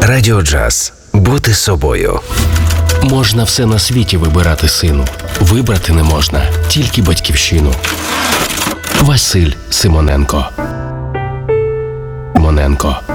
Радіо Джаз. Бути собою. Можна все на світі вибирати, сину. Вибрати не можна тільки батьківщину. Василь Симоненко.